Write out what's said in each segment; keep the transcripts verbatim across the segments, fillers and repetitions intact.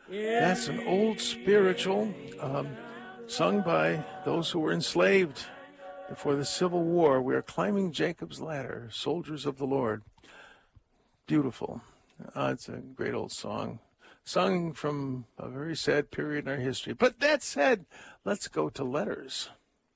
That's an old spiritual um, sung by those who were enslaved before the Civil War. We are climbing Jacob's ladder, soldiers of the Lord. Beautiful. Uh, it's a great old song, sung from a very sad period in our history. But that said, let's go to letters.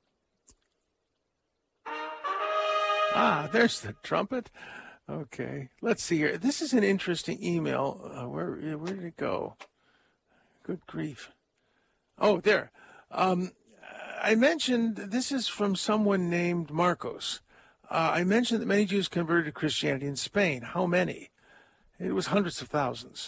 Ah, there's the trumpet. Okay, let's see here. This is an interesting email. Uh, where where did it go? Good grief. Oh, there. Um, I mentioned this is from someone named Marcos. Uh, I mentioned that many Jews converted to Christianity in Spain. How many? It was hundreds of thousands.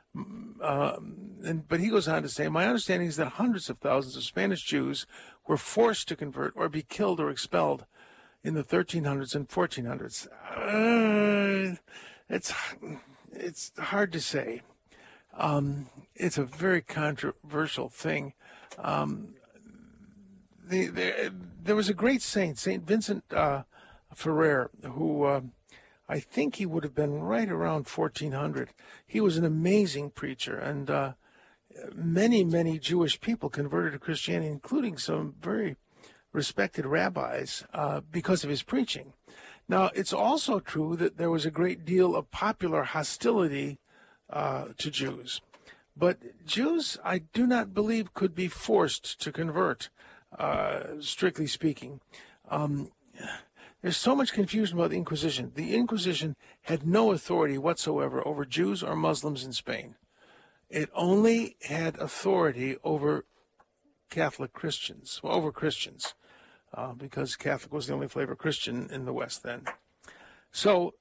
Um, and, but he goes on to say, my understanding is that hundreds of thousands of Spanish Jews were forced to convert or be killed or expelled in the thirteen hundreds and fourteen hundreds. Uh, it's it's hard to say. Um, it's a very controversial thing. Um, the, the, there was a great saint, Saint Vincent uh, Ferrer, who uh, I think he would have been right around fourteen hundred. He was an amazing preacher, and uh, many, many Jewish people converted to Christianity, including some very respected rabbis, uh, because of his preaching. Now, it's also true that there was a great deal of popular hostility uh, to Jews. But Jews, I do not believe, could be forced to convert, uh, strictly speaking. Um, there's so much confusion about the Inquisition. The Inquisition had no authority whatsoever over Jews or Muslims in Spain. It only had authority over Catholic Christians, well, over Christians, uh, because Catholic was the only flavor Christian in the West then. So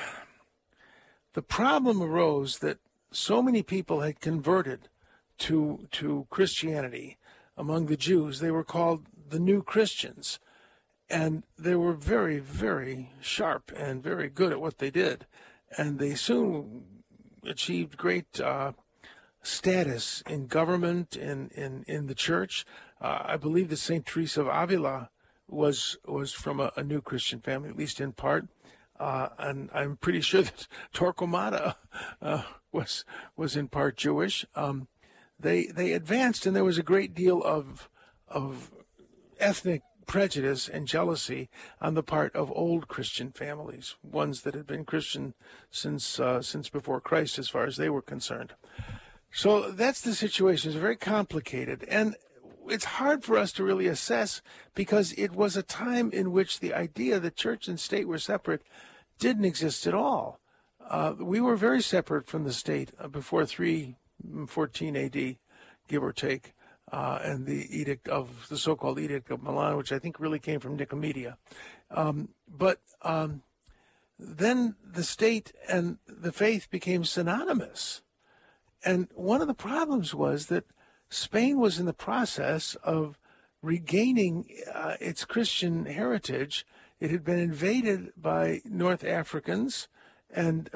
the problem arose that so many people had converted to to Christianity among the Jews. They were called the New Christians, and they were very, very sharp and very good at what they did, and they soon achieved great uh, status in government, in in, in the church. Uh, I believe that Saint Teresa of Avila was was from a, a New Christian family, at least in part. Uh, and I'm pretty sure that Torquemada uh, was was in part Jewish. Um, they they advanced, and there was a great deal of of ethnic prejudice and jealousy on the part of old Christian families, ones that had been Christian since uh, since before Christ, as far as they were concerned. So that's the situation. It's very complicated, and it's hard for us to really assess, because it was a time in which the idea that church and state were separate didn't exist at all. Uh, we were very separate from the state before three fourteen A D, give or take, uh, and the edict of the so-called Edict of Milan, which I think really came from Nicomedia. Um, but um, then the state and the faith became synonymous. And one of the problems was that Spain was in the process of regaining uh, its Christian heritage. It had been invaded by North Africans, and